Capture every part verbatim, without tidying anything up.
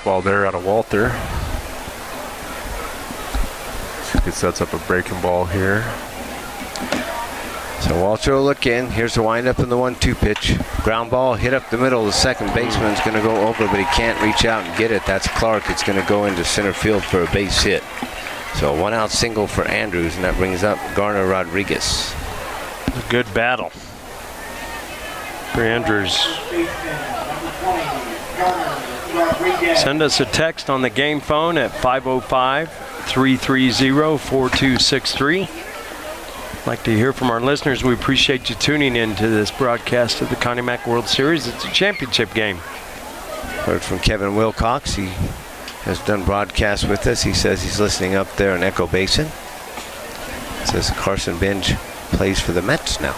fastball there out of Walter. He sets up a breaking ball here. So Walter will look in. Here's the windup in the one two pitch. Ground ball hit up the middle. The second baseman's going to go over, but he can't reach out and get it. That's Clark. It's going to go into center field for a base hit. So one out single for Andrews, and that brings up Garner Rodriguez. A good battle for Andrews. Send us a text on the game phone at five oh five, three three zero, four two six three. Like to hear from our listeners. We appreciate you tuning in to this broadcast of the Connie Mack World Series. It's a championship game. Heard from Kevin Wilcox. He has done broadcasts with us. He says he's listening up there in Echo Basin. Says Carson Benj plays for the Mets now.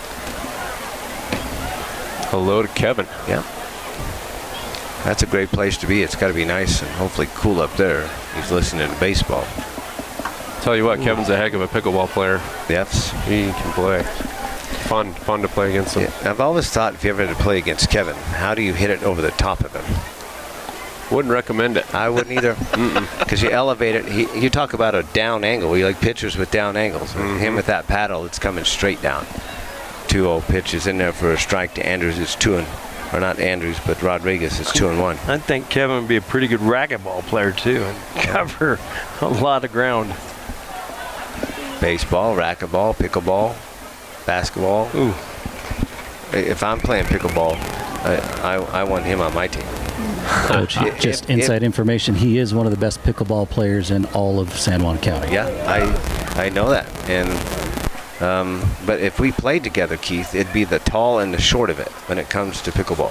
Hello to Kevin. Yeah. That's a great place to be. It's got to be nice and hopefully cool up there. He's listening to baseball. Tell you what, Kevin's a heck of a pickleball player. Yes. He can play. Fun, fun to play against him. Yeah, I've always thought if you ever had to play against Kevin, how do you hit it over the top of him? Wouldn't recommend it. I wouldn't either. Because you elevate it. He, you talk about a down angle. You like pitchers with down angles. Mm-hmm. Him with that paddle, it's coming straight down. two oh pitches in there for a strike to Andrews. It's two and, or not Andrews, but Rodriguez. It's two and one. I think Kevin would be a pretty good racquetball player too and cover a lot of ground. Baseball, racquetball, pickleball, basketball. Ooh. If I'm playing pickleball, I, I, I want him on my team. Coach, It- just it- inside it- information, he is one of the best pickleball players in all of San Juan County. Yeah, I I know that. And um, but if we played together, Keith, it'd be the tall and the short of it when it comes to pickleball.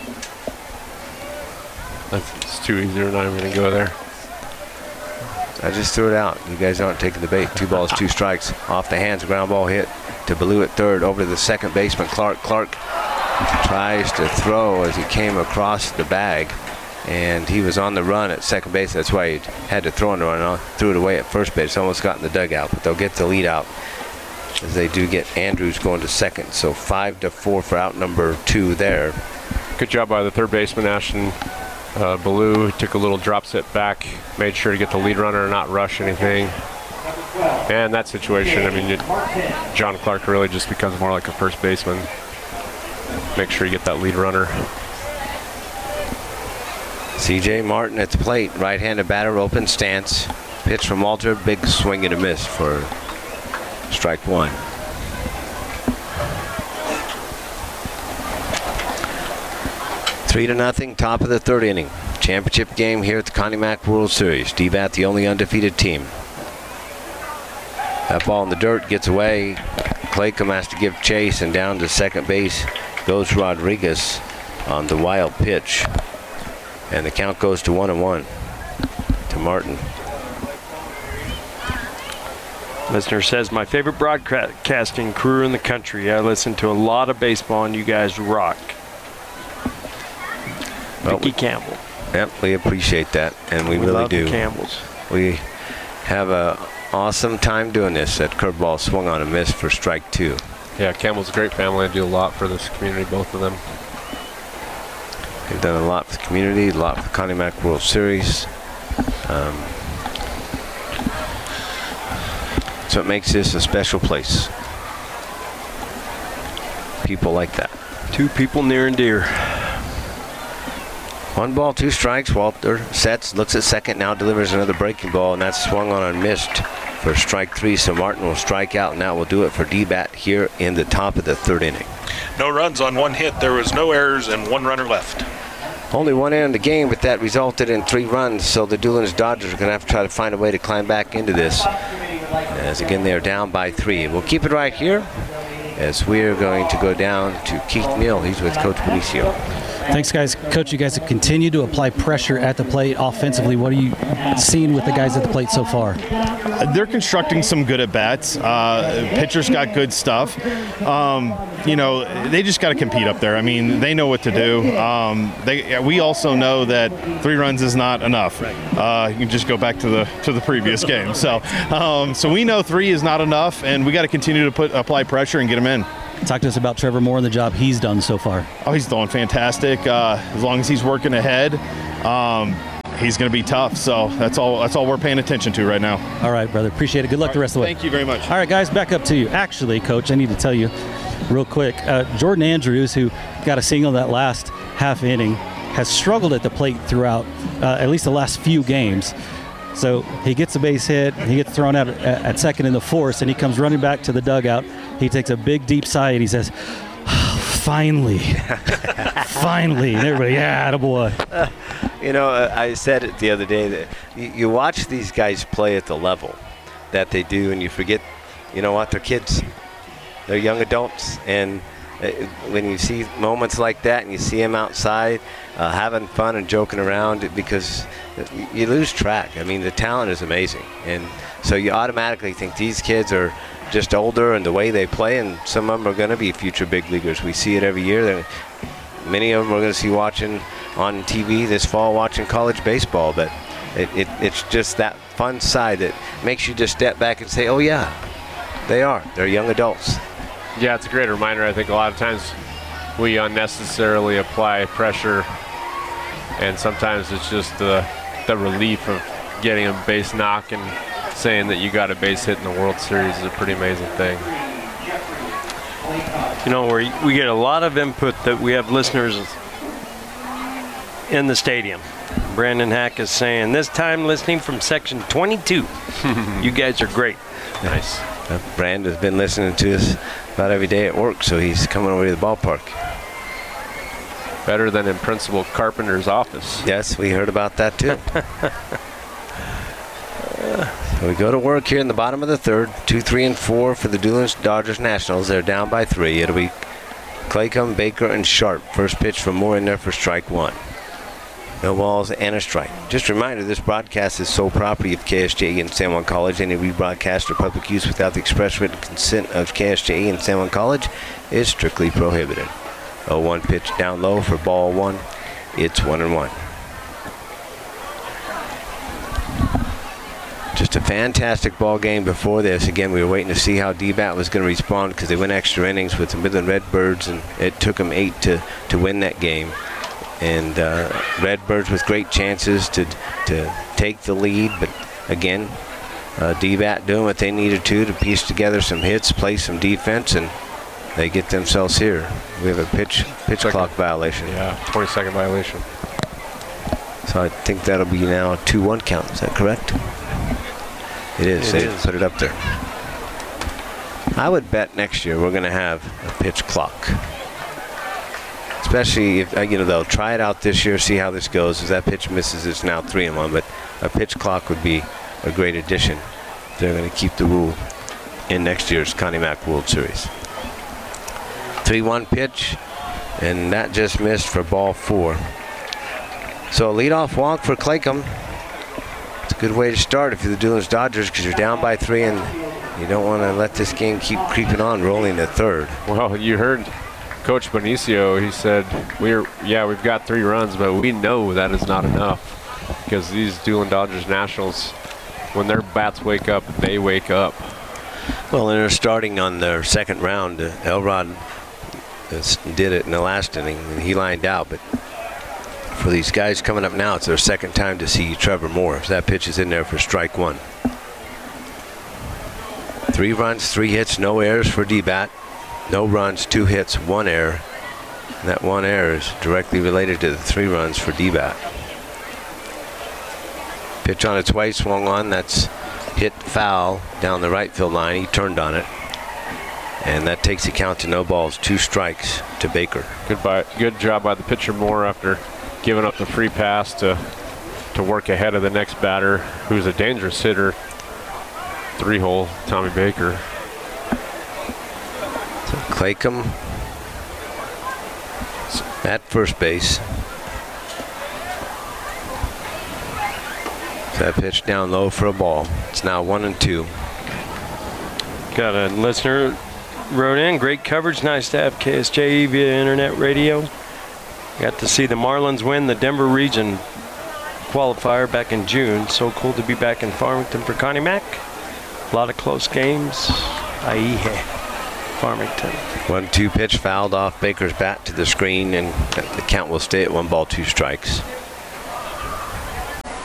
That's it's too easy. We're not even going to go there. I just threw it out. You guys aren't taking the bait. Two balls, two strikes. Off the hands, ground ball hit to Ballou at third. Over to the second baseman, Clark. Clark tries to throw as he came across the bag. And he was on the run at second base. That's why he had to throw on the run. Threw it away at first base. Almost got in the dugout. But they'll get the lead out as they do get Andrews going to second. So five to four for out number two there. Good job by the third baseman, Ashton. Uh, Ballou took a little drop set back, made sure to get the lead runner and not rush anything. And that situation, I mean, it, John Clark really just becomes more like a first baseman. Make sure you get that lead runner. C J Martin at the plate, right-handed batter, open stance. Pitch from Walter, big swing and a miss for strike one. Three to nothing, top of the third inning. Championship game here at the Connie Mack World Series. D-Bat the only undefeated team. That ball in the dirt gets away. Claycomb has to give chase, and down to second base goes Rodriguez on the wild pitch. And the count goes to one and one to Martin. Listener says, my favorite broadcasting crew in the country. I listen to a lot of baseball and you guys rock. Well, Mickey Campbell. Yep, we appreciate that, and we, We really love do. the Campbells. We have a awesome time doing this. That curveball swung on a miss for strike two. Yeah, Campbell's a great family. I do a lot for this community, both of them. They've done a lot for the community, a lot for the Connie Mack World Series. Um, so it makes this a special place. People like that. Two people near and dear. One ball, two strikes. Walter sets, looks at second, now delivers another breaking ball, and that's swung on and missed for strike three. So Martin will strike out, and that will do it for D-Bat here in the top of the third inning. No runs on one hit. There was no errors and one runner left. Only one error in the game, but that resulted in three runs. So the Doolins Dodgers are going to have to try to find a way to climb back into this. As again, they are down by three. We'll keep it right here as we're going to go down to Keith Neal. He's with Coach Benicio. Thanks, guys. Coach, you guys have continued to apply pressure at the plate offensively. What are you seeing with the guys at the plate so far? They're constructing some good at-bats. Uh, pitchers got good stuff. Um, you know, they just got to compete up there. I mean, they know what to do. Um, they, we also know that three runs is not enough. Uh, you can just go back to the to the previous game. So, um, so we know three is not enough, and we got to continue to put apply pressure and get them in. Talk to us about Trevor Moore and the job he's done so far. Oh, he's doing fantastic. Uh, as long as he's working ahead, um, he's going to be tough. So that's all. That's all we're paying attention to right now. All right, brother. Appreciate it. Good luck the rest of the way. Thank you very much. All right, guys, back up to you. Actually, Coach, I need to tell you real quick. Uh, Jordan Andrews, who got a single that last half inning, has struggled at the plate throughout uh, at least the last few games. So he gets a base hit, he gets thrown out at, at second in the fourth, and he comes running back to the dugout. He takes a big, deep sigh, and he says, finally, finally. And everybody, yeah, attaboy. Uh, you know, uh, I said it the other day that you, you watch these guys play at the level that they do, and you forget, you know what, they're kids. They're young adults, and uh, when you see moments like that and you see them outside uh, having fun and joking around, because you lose track. I mean, the talent is amazing, and so you automatically think these kids are just older and the way they play, and some of them are going to be future big leaguers. We see it every year. They're, many of them are going to see watching on T V this fall, watching college baseball, but it, it, it's just that fun side that makes you just step back and say, oh yeah, they are. They're young adults. Yeah, it's a great reminder. I think a lot of times we unnecessarily apply pressure, and sometimes it's just the, the relief of getting a base knock and saying that you got a base hit in the World Series is a pretty amazing thing. You know, we we get a lot of input that we have listeners in the stadium. Brandon Hack is saying, this time listening from section twenty-two. You guys are great. Nice. Uh, Brand has been listening to us about every day at work, so he's coming over to the ballpark. Better than in Principal Carpenter's office. Yes, we heard about that too. So we go to work here in the bottom of the third. Two, three, and four for the Doolan Dodgers Nationals. They're down by three. It'll be Claycomb, Baker, and Sharp. First pitch from Moore in there for strike one. No balls and a strike. Just a reminder, this broadcast is sole property of K S J E and San Juan College. Any rebroadcast or public use without the express written consent of K S J E and San Juan College is strictly prohibited. oh one pitch down low for ball one. It's one and one. Just a fantastic ball game before this. Again, we were waiting to see how D BAT was going to respond because they went extra innings with the Midland Redbirds, and it took them eight to, to win that game. And uh, Redbirds with great chances to to take the lead, but again, uh, D BAT doing what they needed to to piece together some hits, play some defense, and they get themselves here. We have a pitch pitch Second. clock violation. Yeah, twenty-second violation. So I think that'll be now a two one count. Is that correct? It is. It they is. put it up there. I would bet next year we're going to have a pitch clock. Especially if, uh, you know, they'll try it out this year, see how this goes. If that pitch misses, it's now three and one. But a pitch clock would be a great addition. They're going to keep the rule in next year's Connie Mack World Series. three one pitch, and that just missed for ball four. So a leadoff walk for Claycomb. It's a good way to start if you're the Doolan Dodgers, because you're down by three and you don't want to let this game keep creeping on, rolling to third. Well, you heard Coach Bonicio. He said, "We're yeah, we've got three runs, but we know that is not enough because these Doolan Dodgers Nationals, when their bats wake up, they wake up." Well, and they're starting on their second round. Uh, Elrod uh, did it in the last inning when he lined out, but for these guys coming up now, it's their second time to see Trevor Moore. So that pitch is in there for strike one. Three runs, three hits, no errors for D BAT. No runs, two hits, one error. And that one error is directly related to the three runs for D BAT. Pitch on its way, swung on. That's hit foul down the right field line. He turned on it. And that takes the count to no balls, two strikes to Baker. Good by, good job by the pitcher Moore after giving up the free pass to to work ahead of the next batter, who's a dangerous hitter. Three hole, Tommy Baker. So Claycomb at first base. So that pitch down low for a ball. It's now one and two. Got a listener wrote in, great coverage, nice to have K S J E via internet radio. Got to see the Marlins win the Denver region qualifier back in June. So cool to be back in Farmington for Connie Mack. A lot of close games. Aye, Farmington. one two pitch fouled off Baker's bat to the screen, and the count will stay at one ball, two strikes.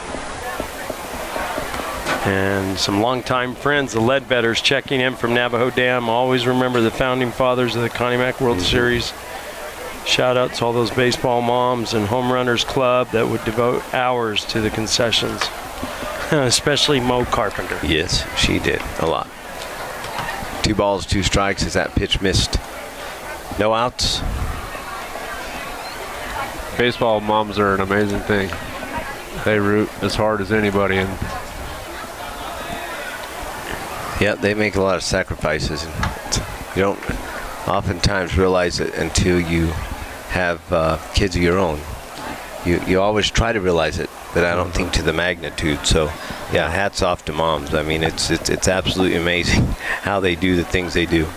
And some longtime friends, the Ledbetters, checking in from Navajo Dam. Always remember the founding fathers of the Connie Mack World mm-hmm. Series. Shout out to all those baseball moms and home runners club that would devote hours to the concessions, especially Mo Carpenter. Yes, she did a lot. Two balls, two strikes as that pitch missed. No outs. Baseball moms are an amazing thing. They root as hard as anybody, and yeah, they make a lot of sacrifices, and you don't oftentimes realize it until you have uh, kids of your own. You you always try to realize it, but I don't think to the magnitude. So, yeah, hats off to moms. I mean, it's it's it's absolutely amazing how they do the things they do.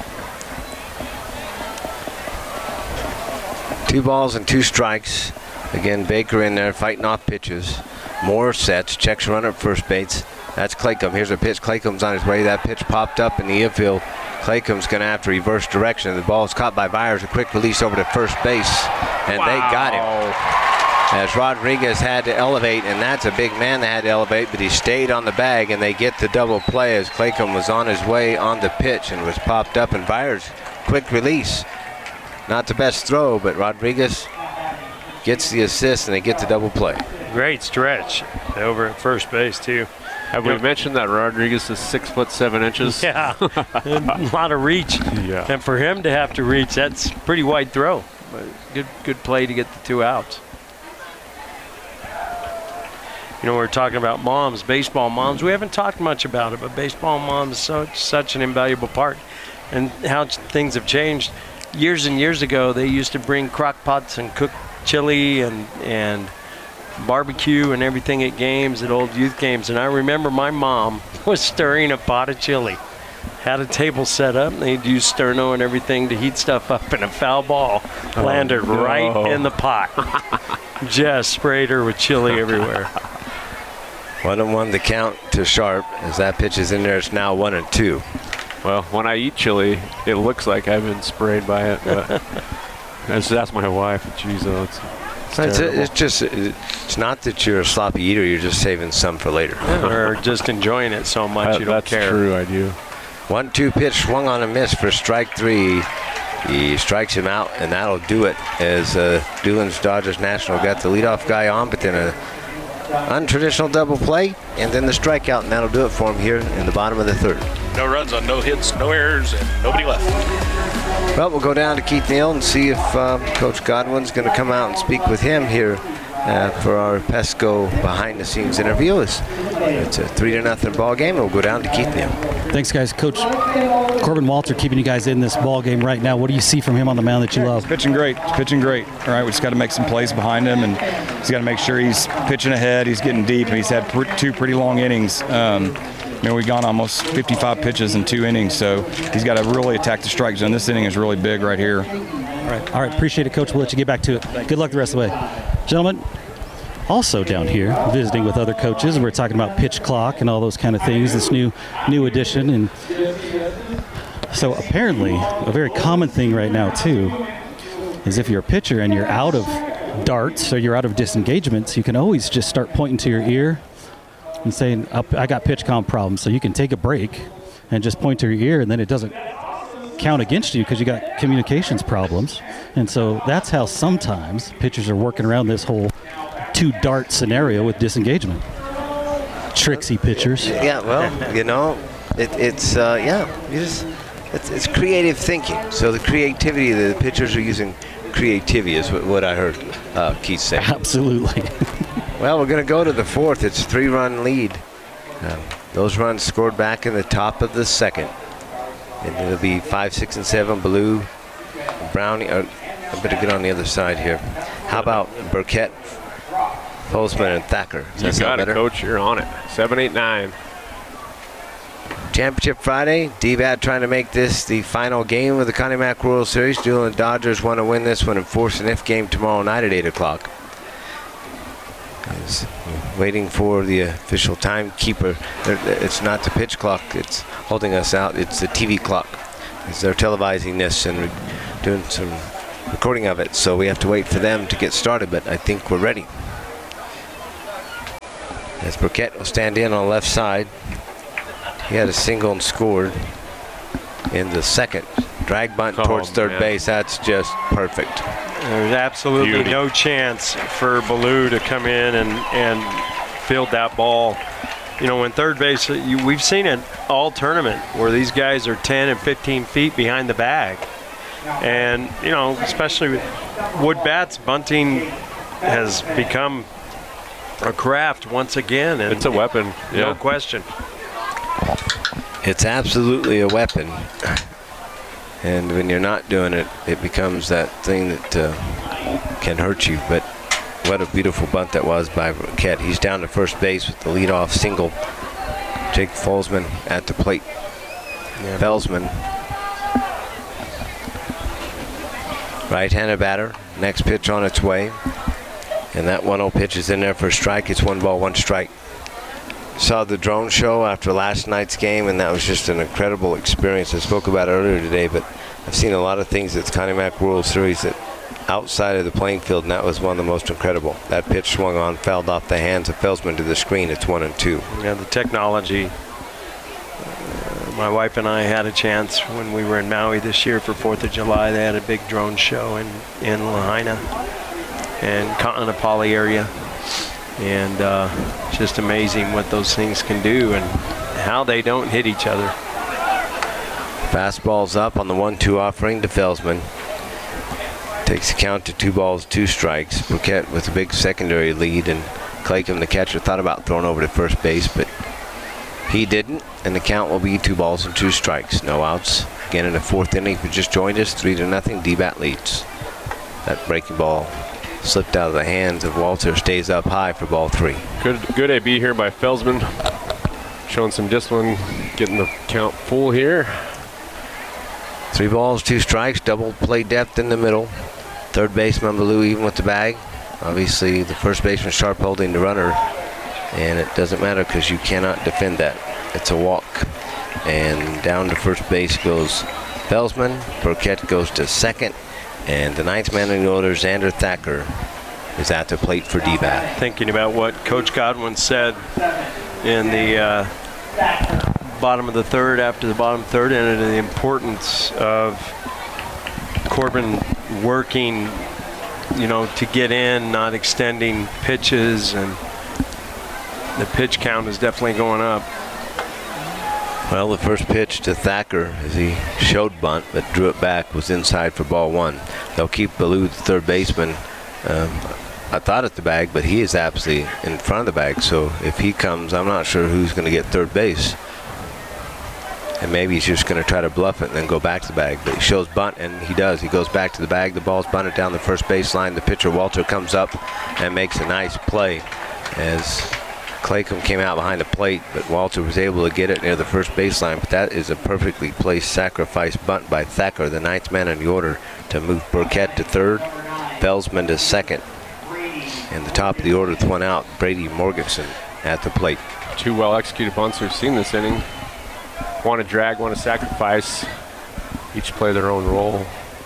Two balls and two strikes. Again, Baker in there fighting off pitches. Moore sets, checks runner at first base. That's Claycomb. Here's a pitch. Claycomb's on his way. That pitch popped up in the infield. Claycomb's going to have to reverse direction. The ball is caught by Byers. A quick release over to first base, and wow. They got him. As Rodriguez had to elevate, and that's a big man that had to elevate, but he stayed on the bag, and they get the double play as Claycomb was on his way on the pitch and was popped up, and Byers, quick release. Not the best throw, but Rodriguez gets the assist, and they get the double play. Great stretch over at first base, too. Have we mentioned that Rodriguez is six foot seven inches? Yeah, a lot of reach. Yeah. And for him to have to reach, that's a pretty wide throw. But good, good play to get the two outs. You know, we're talking about moms, baseball moms. We haven't talked much about it, but baseball moms are such, such an invaluable part. And how things have changed. Years and years ago, they used to bring crock pots and cook chili and and barbecue and everything at games, at old youth games. And I remember my mom was stirring a pot of chili. Had a table set up, and they'd use sterno and everything to heat stuff up, and a foul ball oh, landed no. right in the pot. Just sprayed her with chili everywhere. One and one the count to Sharp. As that pitch is in there, it's now one and two. Well, when I eat chili, it looks like I've been sprayed by it, but that's, that's my wife. Jeez, oh, it's, it's, it's, it's just, it's not that you're a sloppy eater, you're just saving some for later. Or just enjoying it so much that, you don't that's care. That's true, I do. One two pitch swung on a miss for strike three. He strikes him out, and that'll do it as uh, Doolin's Dodgers National got the leadoff guy on, but then a untraditional double play, and then the strikeout, and that'll do it for him here in the bottom of the third. No runs on no hits, no errors, and nobody left. Well, we'll go down to Keith Neal and see if uh, Coach Godwin's going to come out and speak with him here uh, for our Pesco behind-the-scenes interview. It's, it's a three to nothing ball game, and we'll go down to Keith Neal. Thanks, guys. Coach Corbin Walter keeping you guys in this ball game right now. What do you see from him on the mound that you love? He's pitching great. He's pitching great. All right, we just got to make some plays behind him, and he's got to make sure he's pitching ahead. He's getting deep, and he's had pr- two pretty long innings. Um, I mean, we've gone almost fifty-five pitches in two innings, so he's got to really attack the strike zone. This inning is really big right here. All right, all right. Appreciate it, Coach. We'll let you get back to it. Good luck the rest of the way. Gentlemen, also down here visiting with other coaches, we're talking about pitch clock and all those kind of things, this new new addition. And so apparently a very common thing right now, too, is if you're a pitcher and you're out of darts or you're out of disengagements, you can always just start pointing to your ear and saying, I got pitch count problems. So you can take a break and just point to your ear, and then it doesn't count against you because you got communications problems. And so that's how sometimes pitchers are working around this whole two dart scenario with disengagement. Tricksy pitchers. Yeah, well, you know, it, it's, uh, yeah, you just, it's, it's creative thinking. So the creativity, the pitchers are using creativity is what, what I heard uh, Keith say. Absolutely. Well, we're going to go to the fourth. It's a three-run lead. Um, those runs scored back in the top of the second. And it'll be five, six, and seven. Blue, Brownie. Uh, I better get on the other side here. How about Burkett, Postman, and Thacker? You got it, Coach. You're on it. Seven, eight, nine. Championship Friday. D V A D trying to make this the final game of the Connie Mack World Series. Doolin Dodgers want to win this one and force an if game tomorrow night at eight o'clock. Is waiting for the official timekeeper. It's not the pitch clock it's holding us out, it's the T V clock. As they're televising this and doing some recording of it, so we have to wait for them to get started, but I think we're ready. As Burkett will stand in on the left side. He had a single and scored in the second. Drag bunt Oh, towards third man. base. That's just perfect. There's absolutely Beauty. no chance for Ballou to come in and, and field that ball. You know, when third base, you, we've seen it all tournament where these guys are ten and fifteen feet behind the bag. And, you know, especially with wood bats, bunting has become a craft once again. And It's a weapon. no Yeah. question. It's absolutely a weapon. And when you're not doing it, it becomes that thing that uh, can hurt you. But what a beautiful bunt that was by Burkett. He's down to first base with the leadoff single. Jake Felsman at the plate. Felsman. Right-handed batter. Next pitch on its way. And that one oh pitch is in there for a strike. It's one ball, one strike. Saw the drone show after last night's game, and that was just an incredible experience. I spoke about it earlier today, but I've seen a lot of things at Connie Mack World Series that outside of the playing field, and that was one of the most incredible. That pitch swung on, fouled off the hands of Felsman to the screen. It's one and two. Yeah, the technology. Uh, my wife and I had a chance when we were in Maui this year for fourth of July. They had a big drone show in, in Lahaina and Kaanapali area. And uh, it's just amazing what those things can do and how they don't hit each other. Fastball's up on the one two offering to Felsman. Takes the count to two balls, two strikes. Burkett with a big secondary lead, and Claycomb, the catcher, thought about throwing over to first base, but he didn't, and the count will be two balls and two strikes. No outs. Again in the fourth inning. If you just joined us, three to nothing, D-Bat leads. That breaking ball slipped out of the hands of Walter, stays up high for ball three. Good, good A B here by Felsman. Showing some discipline, getting the count full here. Three balls, two strikes, double play depth in the middle. Third baseman Ballou even with the bag. Obviously the first baseman sharp holding the runner, and it doesn't matter because you cannot defend that. It's a walk. And down to first base goes Felsman. Burkett goes to second. And the ninth man in the order, Xander Thacker, is at the plate for D-Bat. Thinking about what Coach Godwin said in the uh, bottom of the third, after the bottom third, and the importance of Corbin working, you know, to get in, not extending pitches, and the pitch count is definitely going up. Well, the first pitch to Thacker, as he showed bunt but drew it back, was inside for ball one. They'll keep Ballou, the third baseman, um, I thought at the bag, but he is absolutely in front of the bag. So if he comes, I'm not sure who's going to get third base. And maybe he's just going to try to bluff it and then go back to the bag. But he shows bunt, and he does. He goes back to the bag. The ball's bunted down the first baseline. The pitcher, Walter, comes up and makes a nice play as Claycomb came out behind the plate, but Walter was able to get it near the first baseline. But that is a perfectly placed sacrifice bunt by Thacker, the ninth man in the order, to move Burkett to third, Felsman to second. And the top of the order with one out, Brady Morganson at the plate. Two well executed bunts we've seen this inning. Want to drag, want to sacrifice. Each play their own role.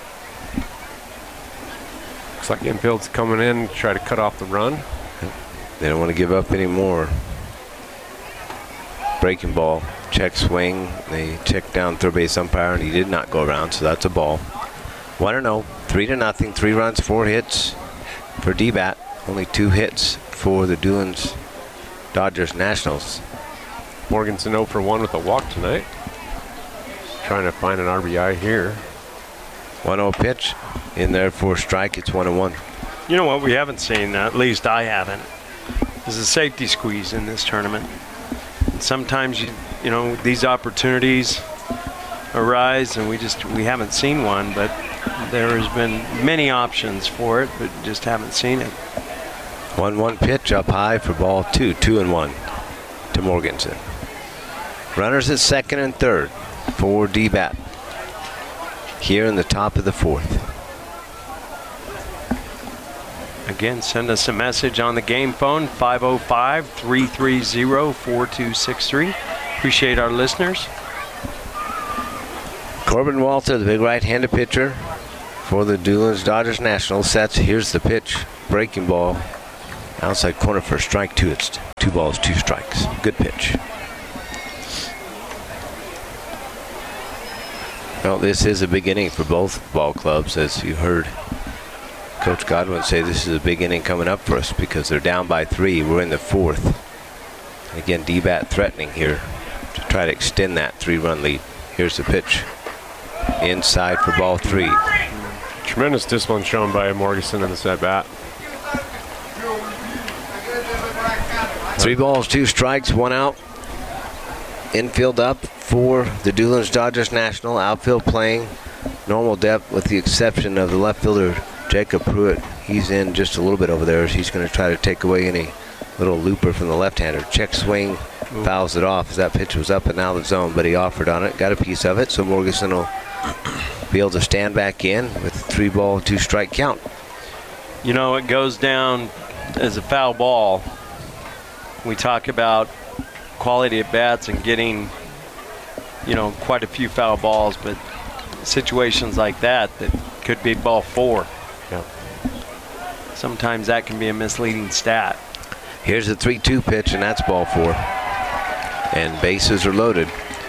Looks like infield's coming in to try to cut off the run. They don't want to give up anymore. Breaking ball, check swing. They checked down third base umpire, and he did not go around, so that's a ball. one and oh, three to nothing, three runs, four hits for D-Bat. Only two hits for the Doolin's Dodgers Nationals. Morganson oh for one with a walk tonight. Trying to find an R B I here. one oh pitch in there for a strike. It's one and one. You know what we haven't seen, at least I haven't, is a safety squeeze in this tournament. And sometimes, you, you know, these opportunities arise, and we just we haven't seen one, but there has been many options for it, but just haven't seen it. one one pitch up high for ball two, two and one to Morganson. Runners at second and third for D-Bat here in the top of the fourth. Again, send us a message on the game phone, five oh five, three three zero, four two six three. Appreciate our listeners. Corbin Walter, the big right-handed pitcher for the Doolin's Dodgers Nationals, sets. Here's the pitch. Breaking ball Outside corner for strike two. It's two balls, two strikes. Good pitch. Well, this is a big inning for both ball clubs, as you heard Coach Godwin say. This is a big inning coming up for us because they're down by three. We're in the fourth. And again, D-bat threatening here to try to extend that three-run lead. Here's the pitch. Inside for ball three. Tremendous discipline shown by Morganson in this at-bat. Three balls, two strikes, one out. Infield up for the Doolin's Dodgers National. Outfield playing normal depth with the exception of the left fielder, Jacob Pruitt. He's in just a little bit over there as he's going to try to take away any little looper from the left-hander. Check swing, fouls it off as that pitch was up and out of the zone, but he offered on it, got a piece of it, so Morganson will be able to stand back in with a three ball, two strike count. You know, it goes down as a foul ball. We talk about quality at bats and getting, you know, quite a few foul balls, but situations like that that could be ball four. Yeah. Sometimes that can be a misleading stat. Here's the three two pitch, and that's ball four. And bases are loaded.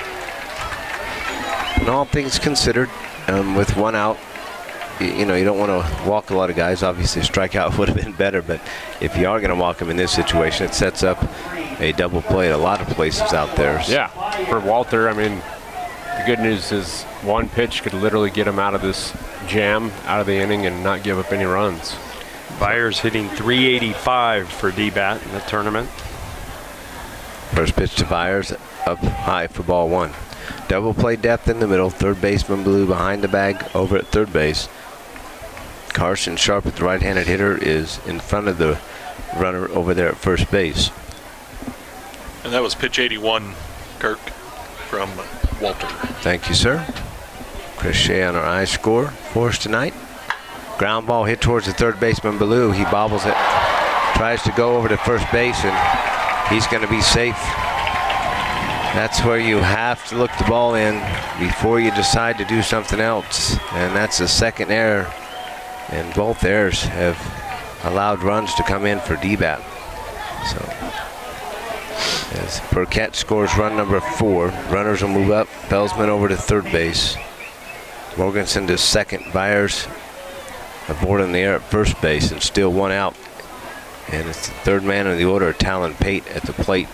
And all things considered, um, with one out, you, you know, you don't want to walk a lot of guys. Obviously, a strikeout would have been better, but if you are going to walk them in this situation, it sets up a double play at a lot of places out there. Yeah, for Walter, I mean, the good news is one pitch could literally get him out of this jam, out of the inning, and not give up any runs. Byers hitting three eighty-five for D-bat in the tournament. First pitch to Byers, up high for ball one. Double play depth in the middle. Third baseman Blue behind the bag over at third base. Carson Sharp, the right-handed hitter, is in front of the runner over there at first base. And that was pitch eighty-one, Kirk, from Walter. Thank you, sir. Chris Shea on our eye score for us tonight. Ground ball hit towards the third baseman, Ballou. He bobbles it, tries to go over to first base, and he's going to be safe. That's where you have to look the ball in before you decide to do something else. And that's the second error. And both errors have allowed runs to come in for D-bat. So as Burkett scores run number four, runners will move up. Belsman over to third base. Morganson to second. Byers aboard in the air at first base, and still one out. And it's the third man in the order, Talon Pate, at the plate.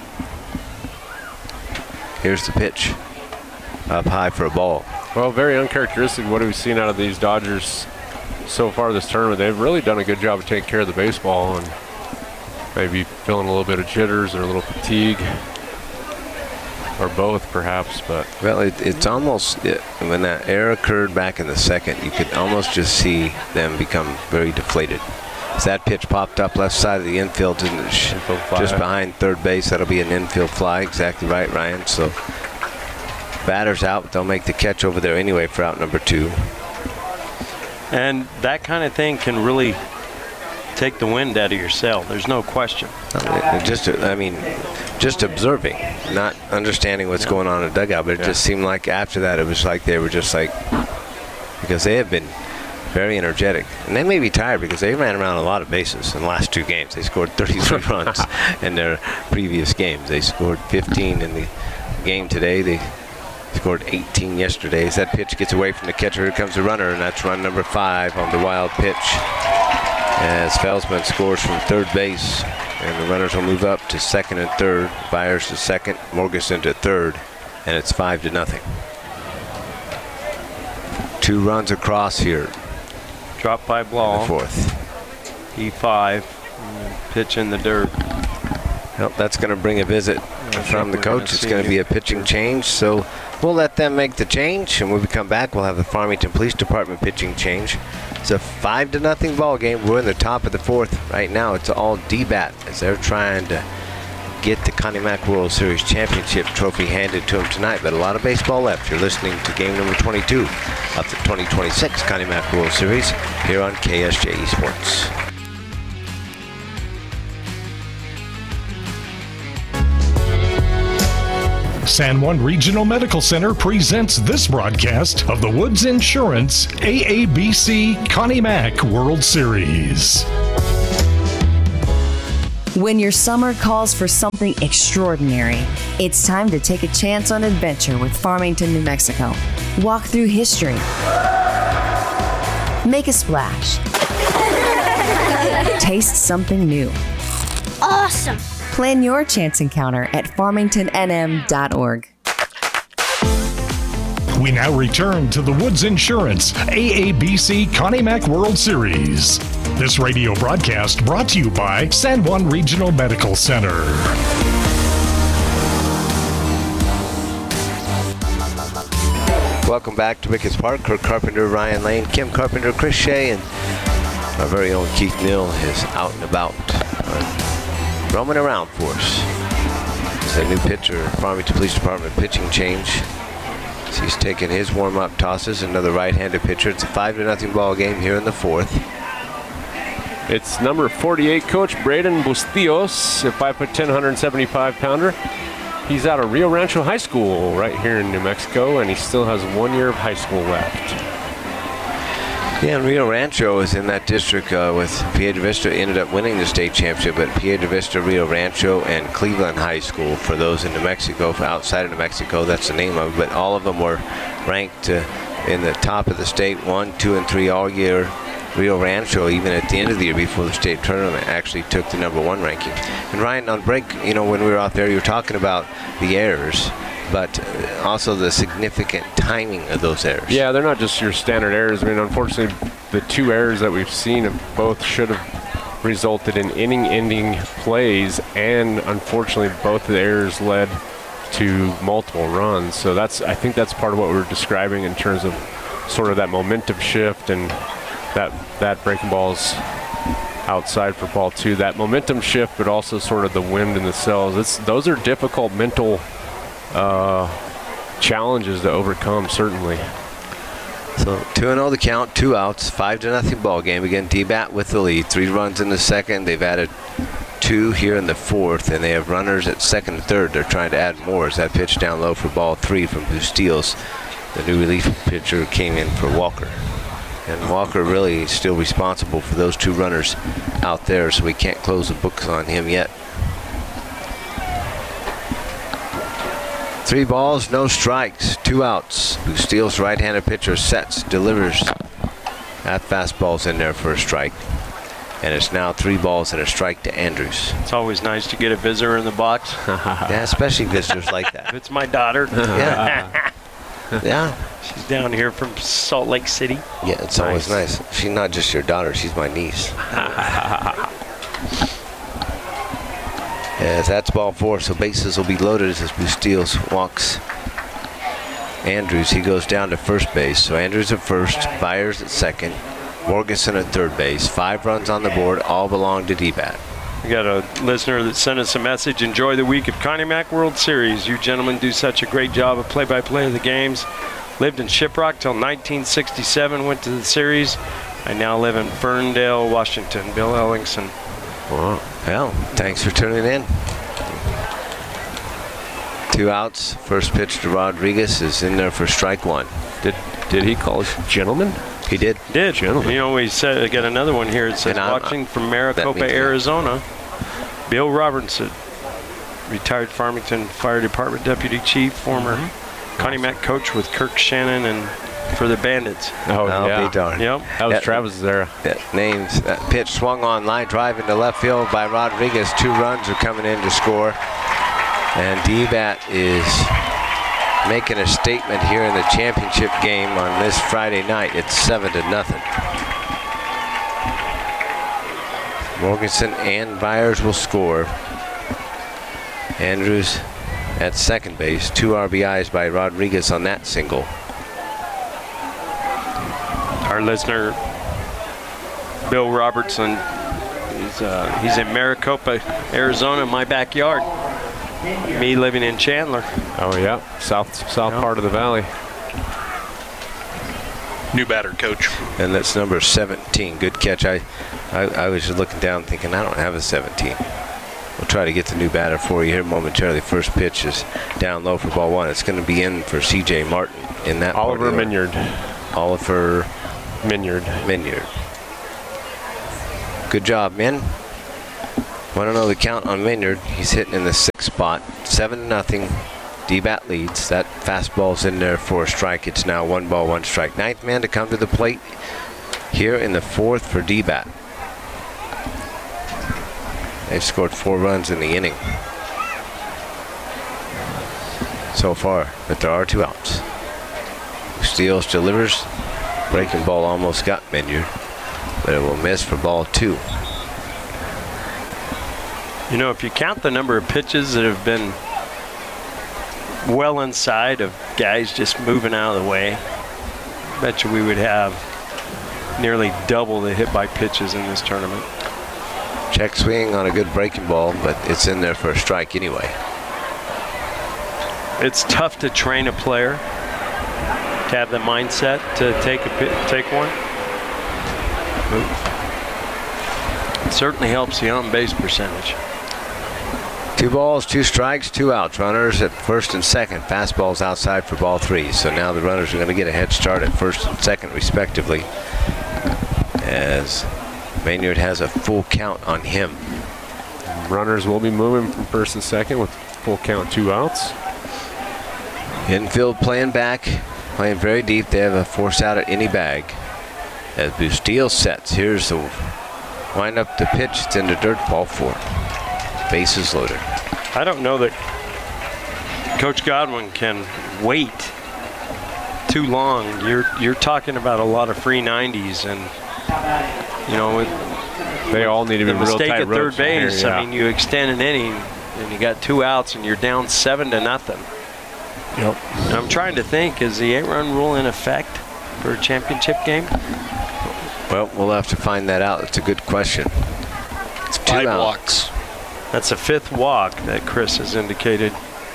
Here's the pitch. Up high for a ball. Well, very uncharacteristic what we've seen out of these Dodgers so far this tournament. They've really done a good job of taking care of the baseball and maybe feeling a little bit of jitters or a little fatigue, or both perhaps. But well, it, it's almost it, when that error occurred back in the second, you could almost just see them become very deflated. As that pitch popped up left side of the infield, and just behind third base, that'll be an infield fly. Exactly right, Ryan. So batter's out. They'll make the catch over there anyway for out number two. And that kind of thing can really take the wind out of your sail. There's no question. Just, I mean, just observing, not understanding what's going on in the dugout, but it Yeah. just seemed like after that, it was like they were just like, because they have been very energetic. And they may be tired because they ran around a lot of bases in the last two games. They scored thirty-three runs in their previous games. They scored fifteen in the game today. They scored eighteen yesterday. As that pitch gets away from the catcher, here comes the runner, and that's run number five on the wild pitch. As Felsman scores from third base, and the runners will move up to second and third. Byers to second, Morganson to third, and it's five to nothing. Two runs across here. Drop by in the ball. fourth. E five. Pitch in the dirt. Well, that's going to bring a visit from the we're gonna coach. It's see going to be you. a pitching change, so we'll let them make the change, and when we come back, we'll have the Farmington Police Department pitching change. It's a five to nothing ball game. We're in the top of the fourth right now. It's all D-bat as they're trying to get the Connie Mack World Series Championship trophy handed to them tonight, but a lot of baseball left. You're listening to game number twenty-two of the twenty twenty-six Connie Mack World Series here on K S J E Sports. San Juan Regional Medical Center presents this broadcast of the Woods Insurance A A B C Connie Mack World Series. When your summer calls for something extraordinary, it's time to take a chance on adventure with Farmington, New Mexico. Walk through history. Make a splash. Taste something new. Awesome! Plan your chance encounter at farmington n m dot org. We now return to the Woods Insurance A A B C Connie Mack World Series. This radio broadcast brought to you by San Juan Regional Medical Center. Welcome back to Ricketts Park. Kirk Carpenter, Ryan Lane, Kim Carpenter, Chris Shea, and our very own Keith Mill is out and about, uh, roaming around for us. It's a new pitcher, Farmington Police Department pitching change. So he's taking his warm-up tosses. Another right-handed pitcher. It's a five to nothing ball game here in the fourth. It's number forty-eight, Coach Braden Bustillos, a five foot ten, one hundred seventy-five pounder. He's out of Rio Rancho High School right here in New Mexico, and he still has one year of high school left. Yeah, and Rio Rancho is in that district uh, with Piedra Vista. Ended up winning the state championship, but Piedra Vista, Rio Rancho, and Cleveland High School for those in New Mexico, for outside of New Mexico, that's the name of it. But all of them were ranked uh, in the top of the state, one, two, and three all year. Rio Rancho, even at the end of the year before the state tournament, actually took the number one ranking. And Ryan, on break, you know, when we were out there, you were talking about the errors, but also the significant timing of those errors. Yeah, they're not just your standard errors. I mean, unfortunately, the two errors that we've seen both should have resulted in inning-ending plays, and unfortunately, both of the errors led to multiple runs. So that's, I think that's part of what we were describing in terms of sort of that momentum shift, and that that breaking ball's outside for ball two. That momentum shift, but also sort of the wind in the cells. It's, those are difficult mental uh, challenges to overcome, certainly. So two and oh the count, two outs, five to nothing ball game. Again, D-Bat with the lead. Three runs in the second. They've added two here in the fourth, and they have runners at second and third. They're trying to add more as that pitch down low for ball three from Bustillos. The new relief pitcher came in for Walker. And Walker really still responsible for those two runners out there, so we can't close the books on him yet. Three balls, no strikes, two outs. Bustillos, right-handed pitcher, sets, delivers. That fastball's in there for a strike. And it's now three balls and a strike to Andrews. It's always nice to get a visitor in the box. Yeah, especially visitors like that. It's my daughter. Yeah. Yeah. She's down here from Salt Lake City. Yeah, it's nice. Always nice. She's not just your daughter, she's my niece. As that's ball four, so bases will be loaded as Bustillos walks Andrews. He goes down to first base. So Andrews at first, Byers at second, Morganson at third base. Five runs on the board, all belong to D-Bat. We got a listener that sent us a message. Enjoy the week of Connie Mack World Series. You gentlemen do such a great job of play-by-play of the games. Lived in Shiprock till nineteen sixty-seven, went to the series. I now live in Ferndale, Washington. Bill Ellingson. Well, well, thanks for tuning in. Two outs. First pitch to Rodriguez is in there for strike one. Did did he call us gentlemen? He did. Did. Gentlemen. You know, we said, I got another one here. It says, watching from Maricopa, Arizona, Bill Robertson, retired Farmington Fire Department Deputy Chief, former mm-hmm. Connie Mack coach with Kirk Shannon and for the Bandits. Oh, I'll yeah. be darned. Yep. That was that, Travis there. That names, that pitch swung on line drive into left field by Rodriguez. Two runs are coming in to score. And D-Bat is making a statement here in the championship game on this Friday night. It's seven to nothing. Morganson and Byers will score. Andrews at second base. Two R B Is by Rodriguez on that single. Our listener, Bill Robertson, he's, uh, he's in Maricopa, Arizona, my backyard. Me living in Chandler. Oh, yeah. South south Yep. part of the valley. New batter, coach. And that's number seventeen. Good catch. I, I, I was just looking down thinking, I don't have a seventeen. We'll try to get the new batter for you here momentarily. First pitch is down low for ball one. It's going to be in for C J Martin in that. Oliver Minyard. Oliver Minyard. Minyard. Good job, men. Want to know the count on Maynard? He's hitting in the sixth spot, seven to nothing. D-Bat leads. That fastball's in there for a strike. It's now one ball, one strike. Ninth man to come to the plate here in the fourth for D-Bat. They've scored four runs in the inning so far, but there are two outs. Steals, delivers. Breaking ball almost got Maynard, but it will miss for ball two. You know, if you count the number of pitches that have been well inside of guys just moving out of the way, I bet you we would have nearly double the hit by pitches in this tournament. Check swing on a good breaking ball, but it's in there for a strike anyway. It's tough to train a player to have the mindset to take a pit, take one. It certainly helps the on-base percentage. Two balls, two strikes, two outs. Runners at first and second. Fastballs outside for ball three. So now the runners are going to get a head start at first and second, respectively, as Maynard has a full count on him. Runners will be moving from first and second with full count, two outs. Infield playing back, playing very deep. They have a force out at any bag. As Bustillo sets, here's the wind up the pitch. It's into dirt, ball four. Bases loaded. I don't know that Coach Godwin can wait too long. You're you're talking about a lot of free nineties, and you know with they all need to be the real mistake tight at third ropes from here, base. yeah. I mean, you extend an inning and you got two outs and you're down seven to nothing. Yep. And I'm trying to think: is the eight-run rule in effect for a championship game? Well, we'll have to find that out. It's a good question. It's two Five outs. walks. That's a fifth walk that Chris has indicated.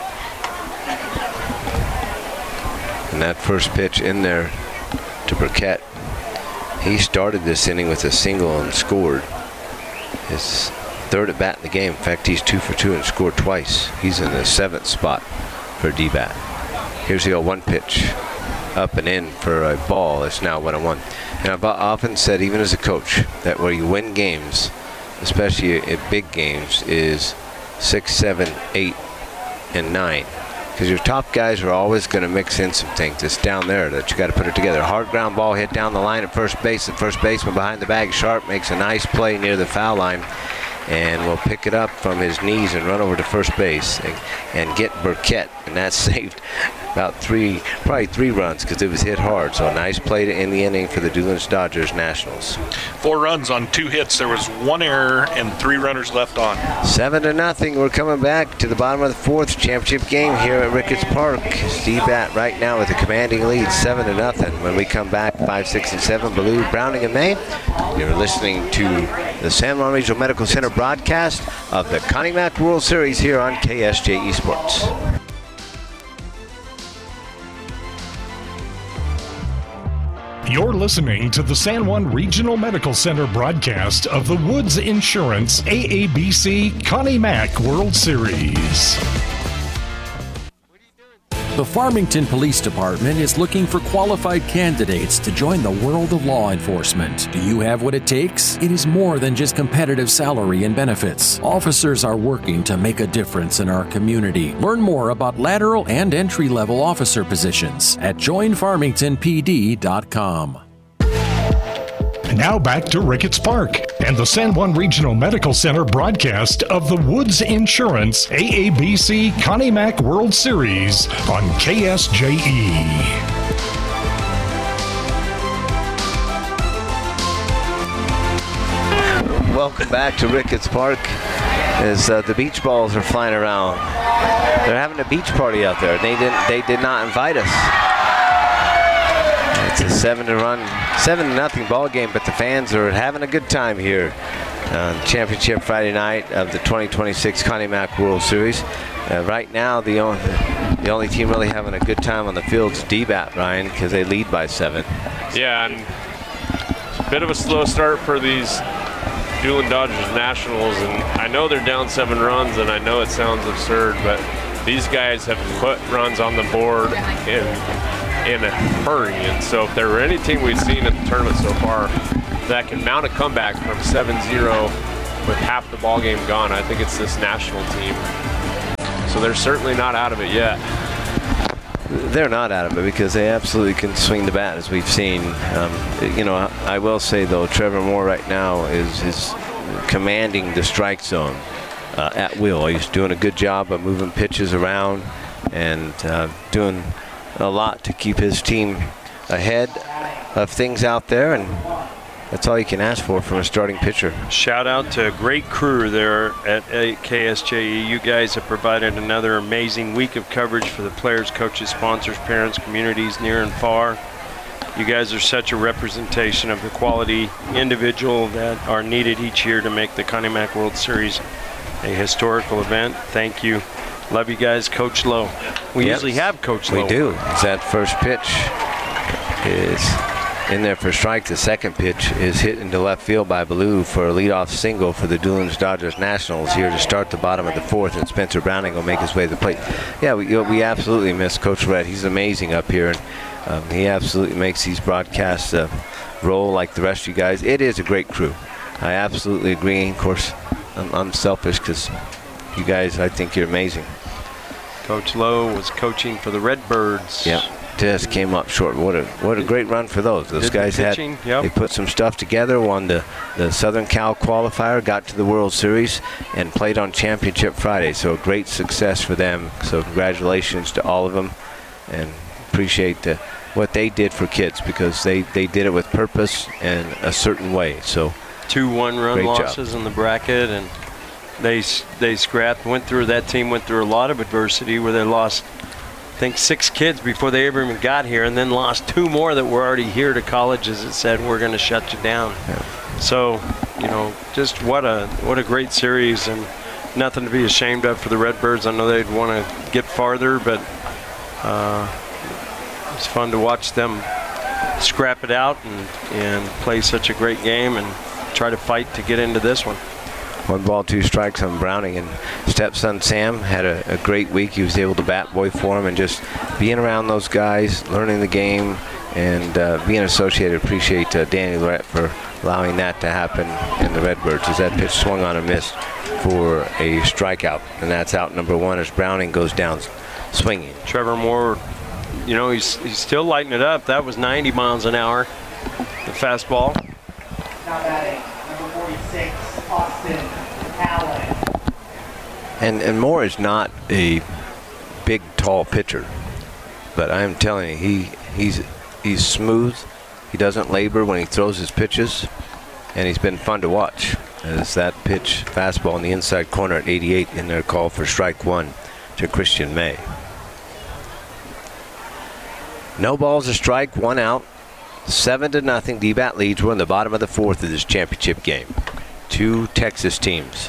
And that first pitch in there to Burkett. He started this inning with a single and scored. His third at bat in the game. In fact, he's two for two and scored twice. He's in the seventh spot for D-Bat. Here's the oh one pitch. Up and in for a ball. It's now one and one. And I've often said, even as a coach, that where you win games, especially in big games, is six, seven, eight, and nine. Because your top guys are always going to mix in some things. It's down there that you got to put it together. Hard ground ball hit down the line at first base. The first baseman behind the bag, Sharp, makes a nice play near the foul line, and will pick it up from his knees and run over to first base and, and get Burkett. And that saved about three, probably three runs because it was hit hard. So a nice play to end the inning for the Doolin's Dodgers Nationals. Four runs on two hits. There was one error and three runners left on. Seven to nothing. We're coming back to the bottom of the fourth championship game here at Ricketts Park. D-Bat right now with a commanding lead, seven to nothing. When we come back, five, six, and seven, Ballou, Browning, and May. You're listening to the San Juan Regional Medical Center broadcast of the Connie Mack World Series here on K S J E Sports. You're listening to the San Juan Regional Medical Center broadcast of the Woods Insurance A A B C Connie Mack World Series. The Farmington Police Department is looking for qualified candidates to join the world of law enforcement. Do you have what it takes? It is more than just competitive salary and benefits. Officers are working to make a difference in our community. Learn more about lateral and entry-level officer positions at join farmington p d dot com. Now back to Ricketts Park and the San Juan Regional Medical Center broadcast of the Woods Insurance A A B C Connie Mack World Series on K S J E. Welcome back to Ricketts Park as uh, the beach balls are flying around. They're having a beach party out there. They didn't. They did not invite us. It's a seven to run, seven to nothing ball game, but the fans are having a good time here on Championship Friday night of the twenty twenty-six Connie Mack World Series. Uh, right now, the only the only team really having a good time on the field is D-Bat, Ryan, because they lead by seven. Yeah, and a bit of a slow start for these Doolin Dodgers Nationals, and I know they're down seven runs, and I know it sounds absurd, but these guys have put runs on the board in in a hurry. And so if there were any team we've seen in the tournament so far that can mount a comeback from seven zero with half the ball game gone. I think it's this national team. So they're certainly not out of it yet. They're not out of it because they absolutely can swing the bat, as we've seen. Um, you know, I will say, though, Trevor Moore right now is, is commanding the strike zone uh, at will. He's doing a good job of moving pitches around and uh, doing a lot to keep his team ahead of things out there, and that's all you can ask for from a starting pitcher. Shout out to a great crew there at K S J E. You guys have provided another amazing week of coverage for the players, coaches, sponsors, parents, communities near and far. You guys are such a representation of the quality individual that are needed each year to make the Connie Mack World Series a historical event. Thank you. Love you guys. Coach Lowe. We Yep. usually have Coach Lowe. We do. It's that first pitch is in there for strike. The second pitch is hit into left field by Ballou for a leadoff single for the Doolin's Dodgers Nationals here to start the bottom of the fourth, and Spencer Browning will make his way to the plate. Yeah, we, you know, we absolutely miss Coach Red. He's amazing up here, and um, he absolutely makes these broadcasts uh, roll like the rest of you guys. It is a great crew. I absolutely agree. Of course, I'm, I'm selfish because you guys, I think you're amazing. Coach Lowe was coaching for the Redbirds. Yeah. Just came up short. What a what a great run for those. Those Did the guys had pitching, yep. they put some stuff together, won the, the Southern Cal qualifier, got to the World Series, and played on Championship Friday. So a great success for them. So congratulations to all of them, and appreciate the, what they did for kids, because they, they did it with purpose and a certain way. So two one-run great losses job. in the bracket, and they they scrapped. Went through that team went through a lot of adversity where they lost, I think, six kids before they ever even got here, and then lost two more that were already here to colleges that said, we're going to shut you down. Yeah. So, you know, just what a what a great series, and nothing to be ashamed of for the Redbirds. I know they'd want to get farther, but uh, it's fun to watch them scrap it out and, and play such a great game and try to fight to get into this one. One ball, two strikes on Browning, and stepson Sam had a, a great week. He was able to bat boy for him, and just being around those guys, learning the game, and uh, being associated. Appreciate uh, Danny Lorette for allowing that to happen in the Redbirds, as that pitch swung on and missed for a strikeout, and that's out number one as Browning goes down swinging. Trevor Moore, you know, he's he's still lighting it up. That was ninety miles an hour, the fastball. Now batting, number forty-six, Austin Allen. And and Moore is not a big, tall pitcher, but I am telling you, he he's he's smooth. He doesn't labor when he throws his pitches, and he's been fun to watch. As that pitch, fastball in the inside corner at eighty-eight, in their call for strike one to Christian May. No balls, a strike, one out. Seven to nothing. D-Bat leads. We're in the bottom of the fourth of this championship game. Two Texas teams.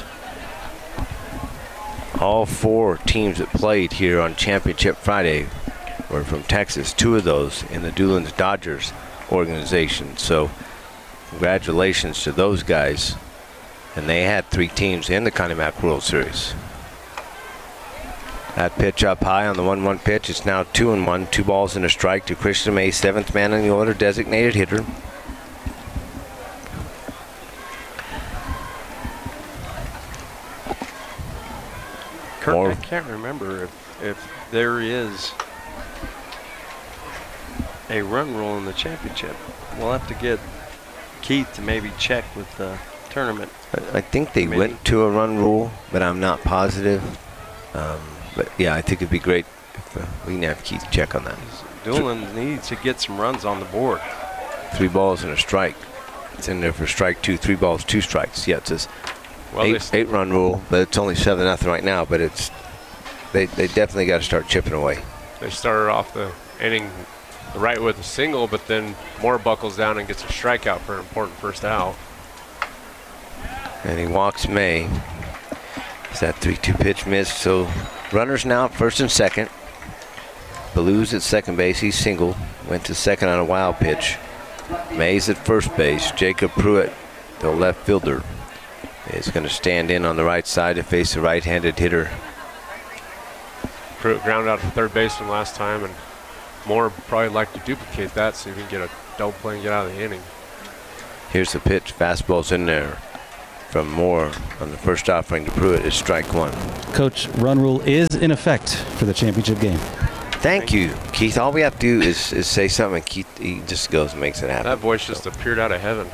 All four teams that played here on Championship Friday were from Texas. Two of those in the Doolin's Dodgers organization. So congratulations to those guys. And they had three teams in the Connie Mack World Series. That pitch up high on the one one pitch. It's now two and one. Two balls and a strike to Christian May, seventh man in the order, designated hitter. Kirk, More. I can't remember if, if there is a run rule in the championship. We'll have to get Keith to maybe check with the tournament. I, I think they Maybe. went to a run rule, but I'm not positive. Um, but yeah, I think it'd be great if uh, we can have Keith check on that. Doolin needs to get some runs on the board. Three balls and a strike. It's in there for strike two. Three balls, two strikes. Yeah, it says Well, eight, they, eight run rule, but it's only seven nothing right now. But it's they they definitely got to start chipping away. they started off the inning right with a single, but then Moore buckles down and gets a strikeout for an important first out. And he walks May. Is that three two pitch missed? So runners now at first and second. Ballou's at second base. He's single. Went to second on a wild pitch. May's at first base. Jacob Pruitt, the left fielder, is going to stand in on the right side to face the right-handed hitter. Pruitt ground out to third baseman last time, and Moore probably like to duplicate that so he can get a double play and get out of the inning. Here's the pitch. Fastball's in there from Moore on the first offering to Pruitt is strike one. Coach, run rule is in effect for the championship game. Thank you, Keith. All we have to do is, is say something, and Keith he just goes and makes it happen. That voice just appeared out of heaven.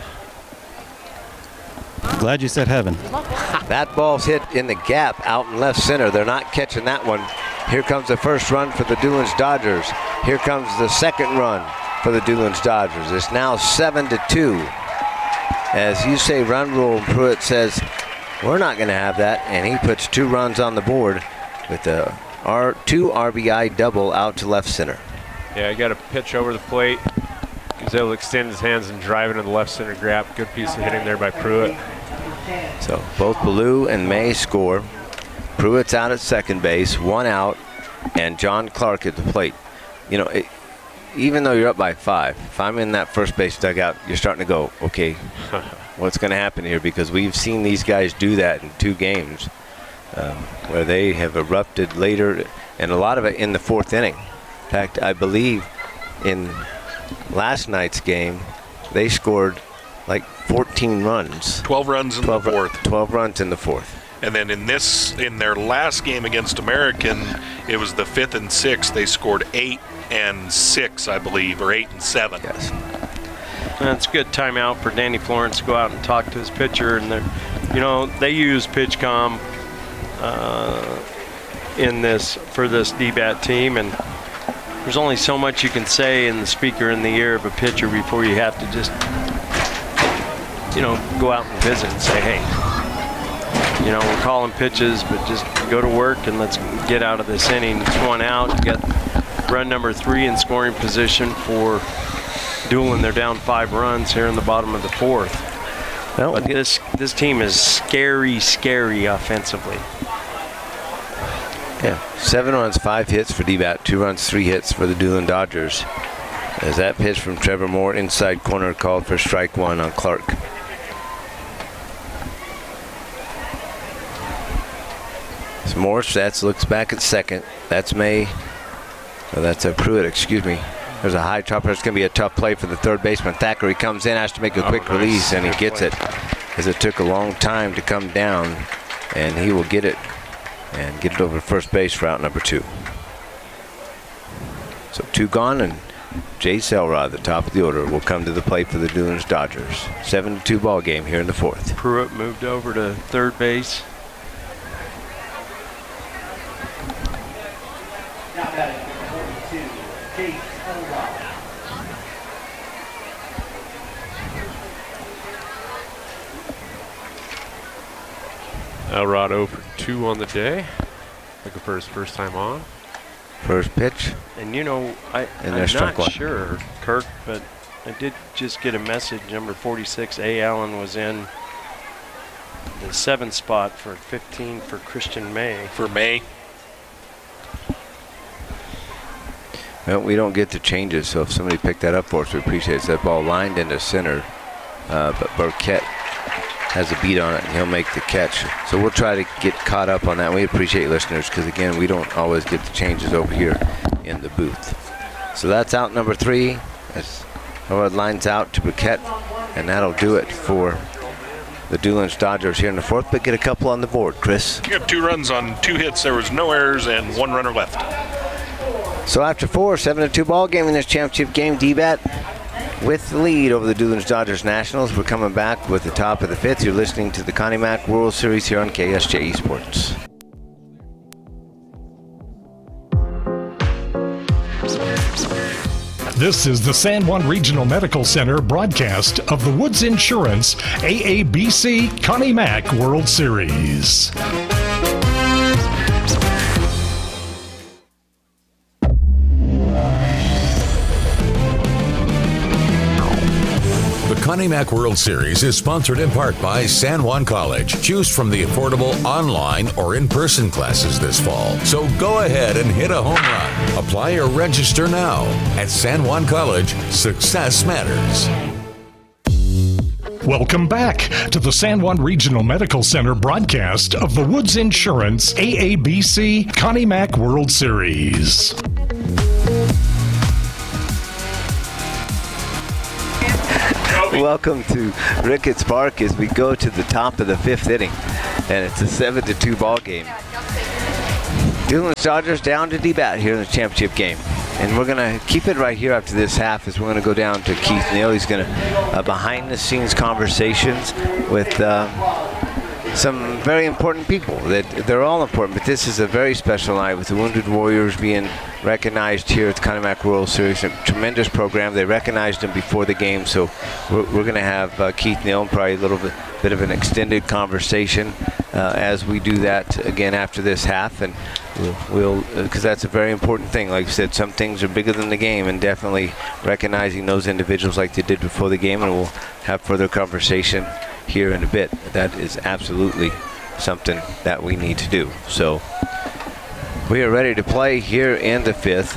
Glad you said heaven. That ball's hit in the gap out in left center. They're not catching that one. Here comes the first run for the Doolin's Dodgers. Here comes the second run for the Doolin's Dodgers. It's now seven to two. As you say, run rule, Pruitt says, we're not going to have that, and he puts two runs on the board with a R two R B I double out to left center. Yeah, he got a pitch over the plate. He was able to extend his hands and drive into the left center gap. Good piece of hitting there by Pruitt. So both Ballou and May score. Pruitt's out at second base, one out, and John Clark at the plate. You know, it, even though you're up by five, if I'm in that first base dugout, you're starting to go, okay, what's going to happen here? Because we've seen these guys do that in two games um, where they have erupted later, and a lot of it in the fourth inning. In fact, I believe in last night's game, they scored like fourteen runs. twelve runs in twelve, the fourth. twelve runs in the fourth. And then in this, in their last game against American, it was the fifth and sixth. They scored eight and six, I believe, or eight and seven. Yes. That's a good timeout for Danny Florence to go out and talk to his pitcher. And they're, you know, they use PitchCom uh, in this for this D BAT team, and there's only so much you can say in the speaker in the ear of a pitcher before you have to just, you know, go out and visit and say, hey, you know, we're calling pitches, but just go to work and let's get out of this inning. It's one out. You got run number three in scoring position for Doolin. They're down five runs here in the bottom of the fourth. Well, but this this team is scary, scary offensively. Yeah, seven runs, five hits for D BAT, two runs, three hits for the Doolin Dodgers. As that pitch from Trevor Moore inside corner called for strike one on Clark. It's Moore, Stats looks back at second. That's May. Oh, that's a Pruitt, excuse me. There's a high chopper. It's going to be a tough play for the third baseman. Thacker, he comes in, has to make a quick oh, nice. release, and he Good gets play. it. As it took a long time to come down, and he will get it and get it over to first base for out number two. So two gone, and Jay Selrod, the top of the order, will come to the plate for the Doolin's Dodgers. seven to two ball game here in the fourth. Pruitt moved over to third base. Now batting number forty-two, Chase Elrod. Elrod oh for two on the day. Looking for his first time on. First pitch. And you know, I, And I'm there's strike not one. sure, Kirk, but I did just get a message. Number forty-six, A. Allen, was in the seventh spot for fifteen for Christian May. For May. Well, we don't get the changes, so if somebody picked that up for us, we appreciate it. That ball lined into center, uh, but Burkett has a beat on it, and he'll make the catch. So we'll try to get caught up on that. We appreciate listeners, because again, we don't always get the changes over here in the booth. So that's out number three. As Howard lines out to Burkett, and that'll do it for the Doolin's Dodgers here in the fourth, but get a couple on the board. Chris? You have two runs on two hits. There was no errors and one runner left. So after four, seven to two ball game in this championship game, D BAT with the lead over the Doolin's Dodgers Nationals. We're coming back with the top of the fifth. You're listening to the Connie Mack World Series here on K S J E Sports. This is the San Juan Regional Medical Center broadcast of the Woods Insurance A A B C Connie Mack World Series. The Connie Mack World Series is sponsored in part by San Juan College. Choose from the affordable online or in-person classes this fall. So go ahead and hit a home run. Apply or register now. At San Juan College, success matters. Welcome back to the San Juan Regional Medical Center broadcast of the Woods Insurance A A B C Connie Mack World Series. Welcome to Ricketts Park as we go to the top of the fifth inning, and it's a seven to two ball game. Dillon Dodgers down to D-Bat here in the championship game. And we're going to keep it right here after this half as we're going to go down to Keith Neal. He's going to uh, behind-the-scenes conversations with uh, some very important people. That they're all important, but this is a very special night with the Wounded Warriors being recognized here at the Connie Mack World Series. A tremendous program. They recognized them before the game, so we're, we're going to have uh, Keith Neal and probably a little bit, bit of an extended conversation uh, as we do that again after this half. And we'll, because uh, that's a very important thing. Like I said, some things are bigger than the game, and definitely recognizing those individuals like they did before the game, and we'll have further conversation here in a bit. That is absolutely something that we need to do. So we are ready to play here in the fifth.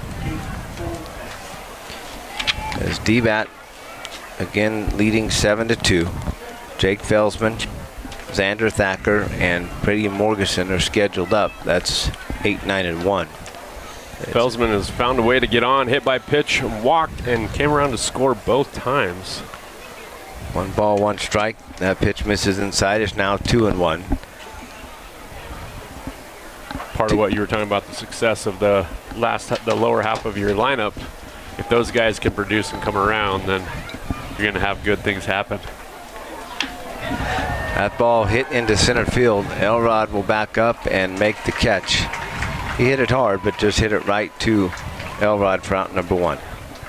As D-Bat again leading seven to two. Jake Felsman, Xander Thacker, and Brady Morgeson are scheduled up. That's eight, nine, and one. Felsman has found a way to get on, hit by pitch, walked, and came around to score both times. One ball, one strike. That pitch misses inside. It's now two and one. Part of what you were talking about, the success of the last, the lower half of your lineup. If those guys can produce and come around, then you're going to have good things happen. That ball hit into center field. Elrod will back up and make the catch. He hit it hard, but just hit it right to Elrod for out number one.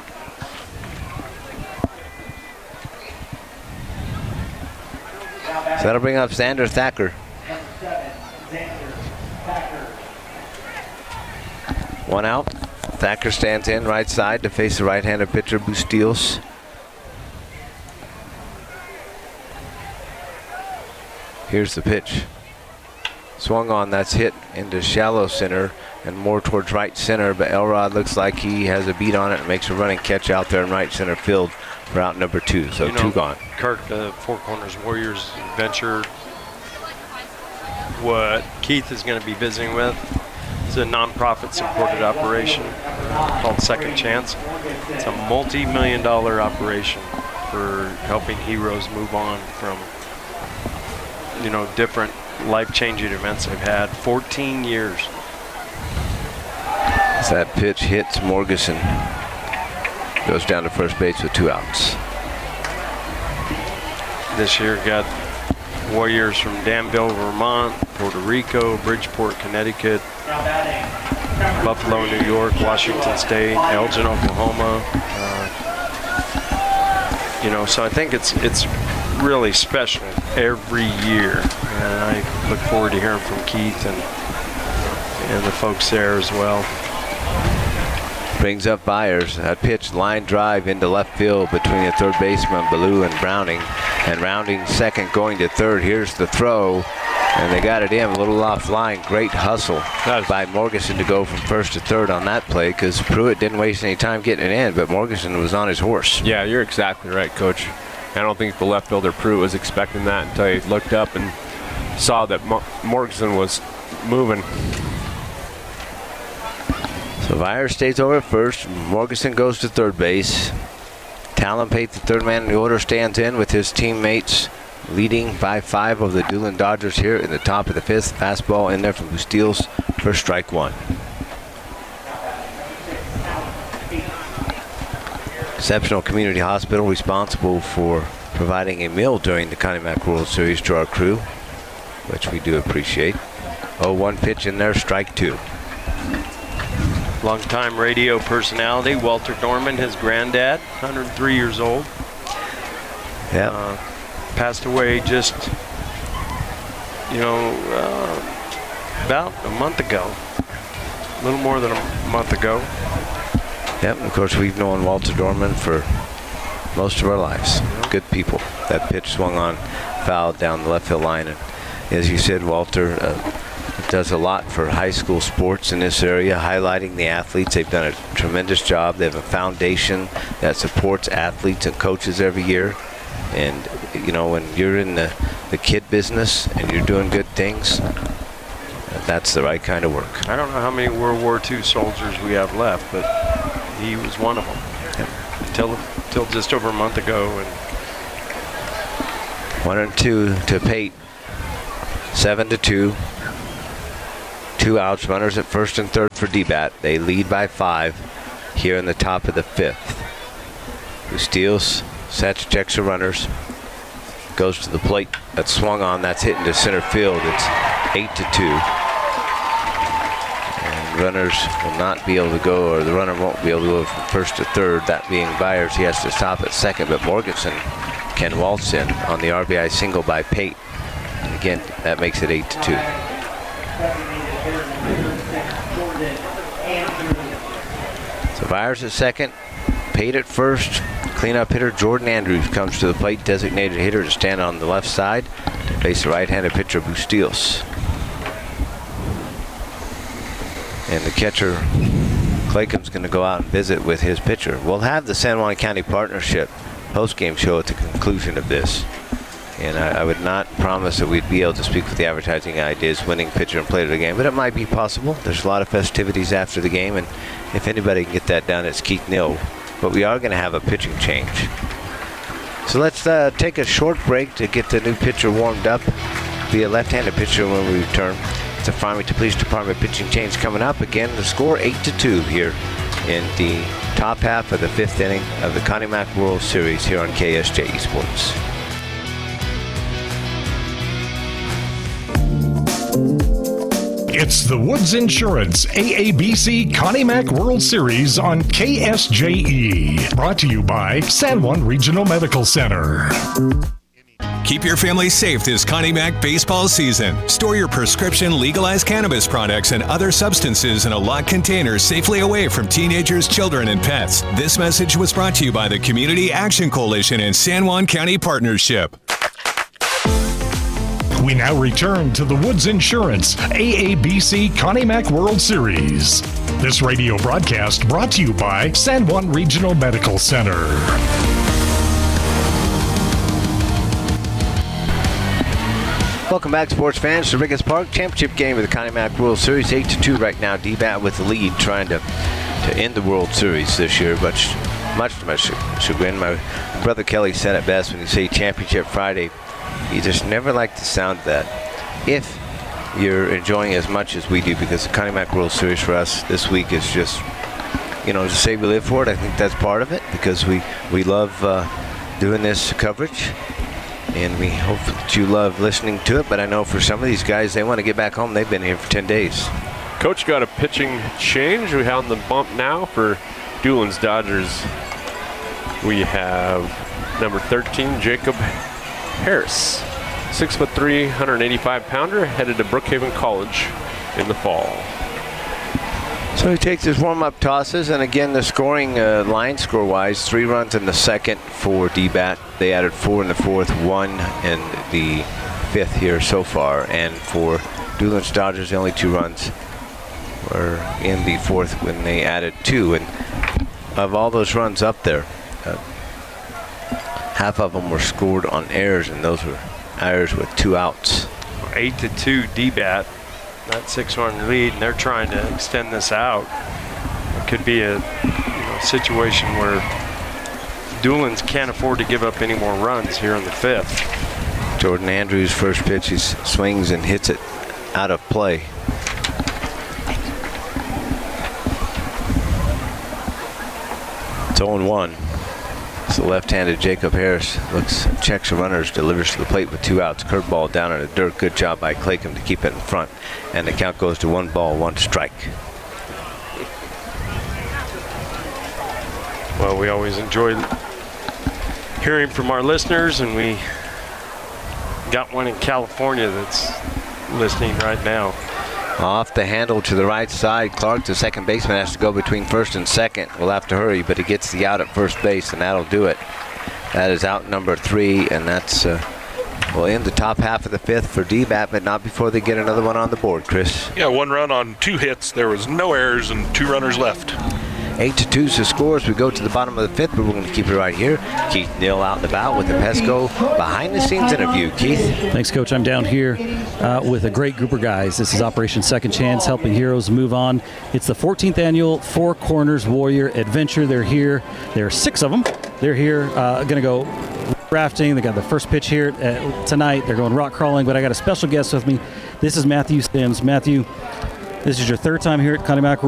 So that'll bring up Xander Thacker. One out. Thacker stands in right side to face the right-handed pitcher Bustillos. Here's the pitch. Swung on, that's hit into shallow center and more towards right center, but Elrod looks like he has a beat on it and makes a running catch out there in right center field for out number two. So you know, two gone. Kirk, the Four Corners Warriors venture, what Keith is going to be visiting with, is a nonprofit supported operation called Second Chance. It's a multi-million dollar operation for helping heroes move on from, you know, different life-changing events they've had. fourteen years. As that pitch hits Morgeson, goes down to first base with two outs. This year got Warriors from Danville, Vermont, Puerto Rico, Bridgeport, Connecticut, Buffalo, New York, Washington State, Elgin, Oklahoma. Uh, you know, so I think it's it's really special every year, and I look forward to hearing from Keith and and the folks there as well. Brings up Byers. That pitch line drive into left field between the third baseman Ballou and Browning, and Rounding second going to third. Here's the throw, and they got it in a little offline. Great hustle by Morgeson to go from first to third on that play, because Pruitt didn't waste any time getting it in, but Morgeson was on his horse. Yeah, you're exactly right, Coach. I don't think the left fielder Pruitt was expecting that until he looked up and saw that Mo Morgeson was moving. So Byers stays over at first. Morgeson goes to third base. Talon Pate, the third man in the order, stands in with his teammates, leading by five of the Dillon Dodgers here in the top of the fifth. Fastball in there from Bustillos for strike one. Exceptional Community Hospital responsible for providing a meal during the Connie Mack World Series to our crew, which we do appreciate. oh one pitch in there, strike two. Longtime radio personality, Walter Dorman, his granddad, one hundred three years old. Yeah. Uh, passed away just, you know, uh, about a month ago. A little more than a month ago. Yep, of course we've known Walter Dorman for most of our lives. Good people. That pitch swung on, fouled down the left field line, and as you said, Walter uh, does a lot for high school sports in this area, highlighting the athletes. They've done a tremendous job. They have a foundation that supports athletes and coaches every year. And, you know, when you're in the, the kid business and you're doing good things, that's the right kind of work. I don't know how many World War Two soldiers we have left, but he was one of them. Yep. Until, until just over a month ago. And One and two to Pate. Seven to two. Two outs. Runners at first and third for D-Bat. They lead by five here in the top of the fifth. Bustios sets, checks the runners. Goes to the plate. That's swung on. That's hit into center field. It's eight to two. And runners will not be able to go, or the runner won't be able to go from first to third. That being Byers, he has to stop at second, but Morganson can waltz in on the R B I single by Pate. And again, that makes it eight to two. So Byers at second, Pate at first. Cleanup hitter Jordan Andrews comes to the plate, designated hitter to stand on the left side to face the right-handed pitcher Bustios. And the catcher Claycom's going to go out and visit with his pitcher. We'll have the San Juan County Partnership post-game show at the conclusion of this. And I, I would not promise that we'd be able to speak with the advertising ideas, winning pitcher and player of the game, but it might be possible. There's a lot of festivities after the game, and if anybody can get that done, it's Keith Neal. But we are going to have a pitching change. So let's uh, take a short break to get the new pitcher warmed up. Be a left-handed pitcher when we return. It's a Farmington Police Department pitching change coming up. Again, the score eight to two here in the top half of the fifth inning of the Connie Mack World Series here on K S J E Sports. It's the Woods Insurance A A B C Connie Mack World Series on K S J E. Brought to you by San Juan Regional Medical Center. Keep your family safe this Connie Mack baseball season. Store your prescription legalized cannabis products and other substances in a locked container safely away from teenagers, children, and pets. This message was brought to you by the Community Action Coalition and San Juan County Partnership. We now return to the Woods Insurance A A B C Connie Mack World Series. This radio broadcast brought to you by San Juan Regional Medical Center. Welcome back, sports fans, to Ricketts Park Championship game of the Connie Mack World Series. eight to two right now. D-Bat with the lead, trying to, to end the World Series this year, but much to my chagrin. My brother Kelly said it best when you say Championship Friday. You just never like the sound of that. If you're enjoying as much as we do, because the Connie Mack World Series for us this week is just, you know, to say we live for it, I think that's part of it, because we, we love uh, doing this coverage, and we hope that you love listening to it. But I know for some of these guys, they want to get back home. They've been here for ten days. Coach got a pitching change. We have on the bump now for Doolin's Dodgers. We have number thirteen, Jacob Harris, six foot three, one hundred eighty-five pounder, headed to Brookhaven College in the fall. So he takes his warm-up tosses, and again, the scoring uh, line score-wise, three runs in the second for D-Bat. They added four in the fourth, one in the fifth here so far, and for Doolin's Dodgers, the only two runs were in the fourth when they added two. And of all those runs up there, uh, half of them were scored on errors, and those were errors with two outs. Eight to two D-Bat, that six-run lead, and they're trying to extend this out. It could be a you know, situation where Doolin's can't afford to give up any more runs here in the fifth. Jordan Andrews' first pitch, he swings and hits it out of play. It's oh and one. So left-handed Jacob Harris looks, checks the runners, delivers to the plate with two outs. Curveball down in the dirt. Good job by Claycomb to keep it in front. And the count goes to one ball, one strike. Well, we always enjoy hearing from our listeners, and we got one in California that's listening right now. Off the handle to the right side. Clark, the second baseman, has to go between first and second. We'll have to hurry, but he gets the out at first base, and that'll do it. That is out number three, and that's uh, will end the top half of the fifth for D-Bat, but not before they get another one on the board, Chris. Yeah, one run on two hits. There was no errors and two runners left. Eight to two is the score as we go to the bottom of the fifth, but we're going to keep it right here. Keith Neal out and about with the Pesco behind-the-scenes interview. Keith? Thanks, Coach. I'm down here uh, with a great group of guys. This is Operation Second Chance, helping heroes move on. It's the fourteenth annual Four Corners Warrior Adventure. They're here. There are six of them. They're here. Uh, going to go rafting. They got the first pitch here uh, tonight. They're going rock crawling, but I got a special guest with me. This is Matthew Sims. Matthew, this is your third time here at Connie Mack